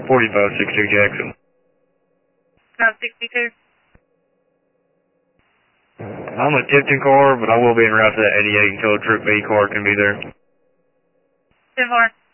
4562 Jackson. 562. I'm a Tipton car, but I will be en route to that 88 until a Troop B car can be there. 10-4.